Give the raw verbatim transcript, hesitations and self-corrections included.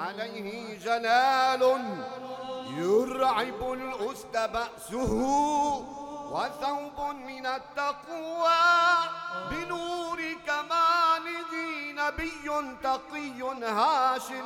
عليه جلال يرعب الأسد بأسه، وثوب من التقوى بنور كماله، نبي تقي هاشم